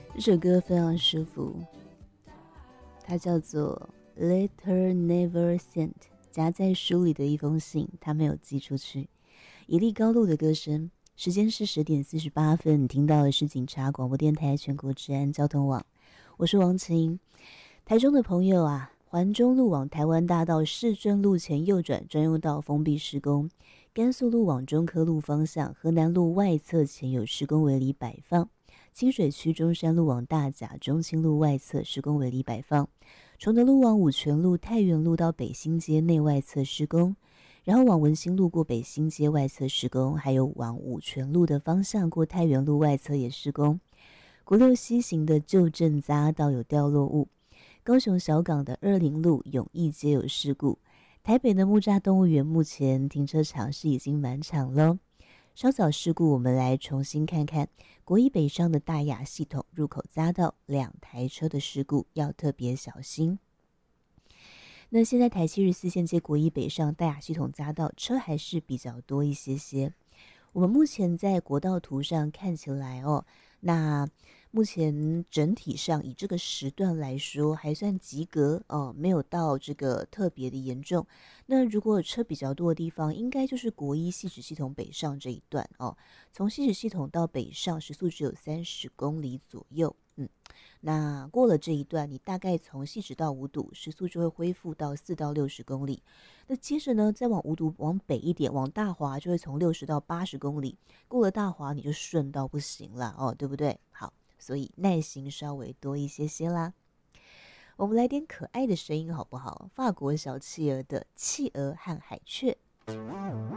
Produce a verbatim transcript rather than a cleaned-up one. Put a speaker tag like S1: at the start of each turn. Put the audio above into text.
S1: 这首歌非常舒服，它叫做 Letter Never Sent， 夹在书里的一封信，它没有寄出去。一粒高露的歌声，时间是十点四十八分，你听到的是警察广播电台全国治安交通网，我是王晴。台中的朋友啊，环中路往台湾大道市政路前右转专用道封闭施工，甘肃路往中科路方向河南路外侧前有施工围篱摆放，清水区中山路往大甲中清路外侧施工围篱摆放，崇德路往五权路太原路到北新街内外侧施工，然后往文心路过北新街外侧施工，还有往五权路的方向过太原路外侧也施工。国六西行的旧镇匝道有掉落物，高雄小港的二林路永义街有事故，台北的木栅动物园目前停车场是已经满场了。稍早事故，我们来重新看看国一北上的大雅系统入口匝道两台车的事故，要特别小心。那现在台七十四线接国一北上大雅系统匝道车还是比较多一些些。我们目前在国道图上看起来哦，那目前整体上以这个时段来说还算及格哦，没有到这个特别的严重。那如果车比较多的地方，应该就是国一汐止系统北上这一段哦，从汐止系统到北上时速只有三十公里左右。嗯，那过了这一段，你大概从汐止到五堵时速就会恢复到四到六十公里。那接着呢，再往五堵往北一点，往大华就会从六十到八十公里。过了大华你就顺到不行了哦，对不对？好，所以耐心稍微多一些些啦。我们来点可爱的声音好不好？法国小企鹅的企鹅和海雀。